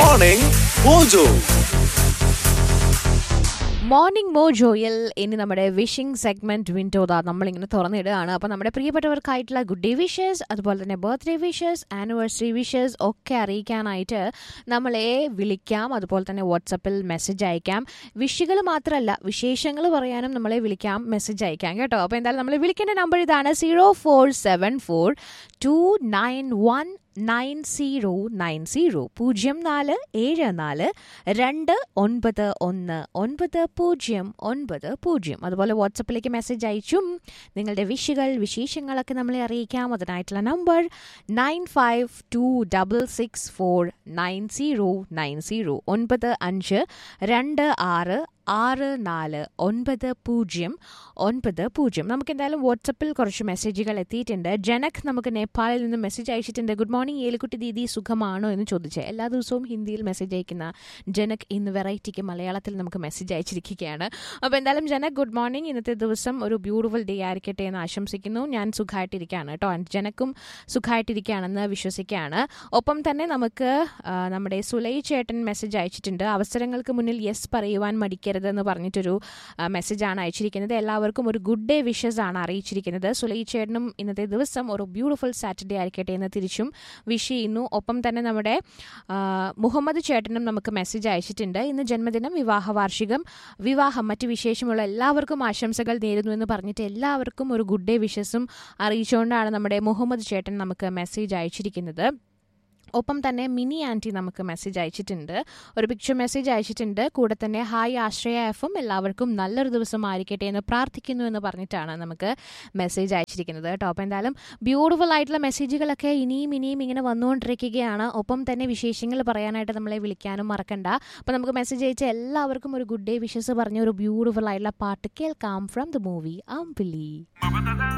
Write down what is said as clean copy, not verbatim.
Morning mojo. Morning മോജോയിൽ ഇനി നമ്മുടെ wishing segment window നമ്മളിങ്ങനെ തുറന്നിടുകയാണ്. അപ്പോൾ നമ്മുടെ പ്രിയപ്പെട്ടവർക്കായിട്ടുള്ള ഗുഡ് ഡേ വിഷസ്, അതുപോലെ തന്നെ ബർത്ത്ഡേ വിഷസ്, ആനിവേഴ്സറി വിഷസ് ഒക്കെ അറിയിക്കാനായിട്ട് നമ്മളെ വിളിക്കാം. അതുപോലെ തന്നെ വാട്സപ്പിൽ മെസ്സേജ് അയക്കാം. വിഷുകൾ മാത്രമല്ല, വിശേഷങ്ങൾ പറയാനും നമ്മളെ വിളിക്കാം, മെസ്സേജ് അയക്കാം കേട്ടോ. അപ്പോൾ എന്തായാലും നമ്മൾ വിളിക്കേണ്ട നമ്പർ ഇതാണ്: 0474291990 0474291990. അതുപോലെ വാട്സപ്പിലേക്ക് മെസ്സേജ് അയച്ചും നിങ്ങളുടെ വിശേഷങ്ങളൊക്കെ നമ്മളെ അറിയിക്കാം. അതിനായിട്ടുള്ള നമ്പർ 9526649090 9526649090. നമുക്ക് എന്തായാലും വാട്സപ്പിൽ കുറച്ച് മെസ്സേജുകൾ എത്തിയിട്ടുണ്ട്. ജനക് നമുക്ക് നേപ്പാളിൽ നിന്ന് മെസ്സേജ് അയച്ചിട്ടുണ്ട്. ഗുഡ് മോർണിംഗ് ഏലിക്കുട്ടി ദീദി, സുഖമാണോ എന്ന് ചോദിച്ചത്. എല്ലാ ദിവസവും ഹിന്ദിയിൽ മെസ്സേജ് അയക്കുന്ന ജനക് ഇന്ന് വെറൈറ്റിക്ക് മലയാളത്തിൽ നമുക്ക് മെസ്സേജ് അയച്ചിരിക്കുകയാണ്. അപ്പോൾ എന്തായാലും ജനക് ഗുഡ് മോർണിംഗ്. ഇന്നത്തെ ദിവസം ഒരു ബ്യൂട്ടിഫുൾ ഡേ ആയിരിക്കട്ടെ എന്ന് ആശംസിക്കുന്നു. ഞാൻ സുഖമായിട്ടിരിക്കുകയാണ് കേട്ടോ. ജനക്കും സുഖമായിട്ടിരിക്കുകയാണെന്ന് വിശ്വസിക്കുകയാണ്. ഒപ്പം തന്നെ നമുക്ക് നമ്മുടെ സുലൈ ചേട്ടൻ മെസ്സേജ് അയച്ചിട്ടുണ്ട്. അവസരങ്ങൾക്ക് മുന്നിൽ യെസ് പറയുവാൻ മടിക്കരുതെന്ന് പറഞ്ഞിട്ടൊരു മെസ്സേജാണ് അയച്ചിരിക്കുന്നത്. എല്ലാവർക്കും ഒരു ഗുഡ് ഡേ വിഷസ് ആണ് അറിയിച്ചിരിക്കുന്നത്. സുലൈ ചേട്ടനും ഇന്നത്തെ ദിവസം ഒരു ബ്യൂട്ടിഫുൾ സാറ്റർഡേ ആയിരിക്കട്ടെ എന്ന് തിരിച്ചും വിഷ് ചെയ്യുന്നു. ഒപ്പം തന്നെ നമ്മുടെ മുഹമ്മദ് ചേട്ടനും നമുക്ക് മെസ്സേജ് അയച്ചിട്ടുണ്ട്. ഇന്ന് ജന്മദിനം, വിവാഹ വാർഷികം, വിവാഹം, മറ്റ് വിശേഷമുള്ള എല്ലാവർക്കും ആശംസകൾ നേരുന്നു എന്ന് പറഞ്ഞിട്ട് എല്ലാവർക്കും ഒരു ഗുഡ് ഡേ വിഷസും അറിയിച്ചുകൊണ്ടാണ് നമ്മുടെ മുഹമ്മദ് ചേട്ടൻ നമുക്ക് മെസ്സേജ് അയച്ചിരിക്കുന്നത്. ഒപ്പം തന്നെ മിനി ആൻറ്റി നമുക്ക് മെസ്സേജ് അയച്ചിട്ടുണ്ട്, ഒരു പിക്ചർ മെസ്സേജ് അയച്ചിട്ടുണ്ട്. കൂടെ തന്നെ ഹായ് ആശ്രയ FM, എല്ലാവർക്കും നല്ലൊരു ദിവസം ആയിരിക്കട്ടെ എന്ന് പ്രാർത്ഥിക്കുന്നു എന്ന് പറഞ്ഞിട്ടാണ് നമുക്ക് മെസ്സേജ് അയച്ചിരിക്കുന്നത് കേട്ടോ. അപ്പോൾ എന്തായാലും ബ്യൂട്ടിഫുൾ ആയിട്ടുള്ള മെസ്സേജുകളൊക്കെ ഇനിയും ഇങ്ങനെ വന്നുകൊണ്ടിരിക്കുകയാണ്. ഒപ്പം തന്നെ വിശേഷങ്ങൾ പറയാനായിട്ട് നമ്മളെ വിളിക്കാനും മറക്കണ്ട. അപ്പോൾ നമുക്ക് മെസ്സേജ് അയച്ച എല്ലാവർക്കും ഒരു ഗുഡ് ഡേ വിഷസ് പറഞ്ഞ ഒരു ബ്യൂട്ടിഫുൾ ആയിട്ടുള്ള പാട്ട് കേൾക്കാം ഫ്രം ദ മൂവി അമ്പിളി.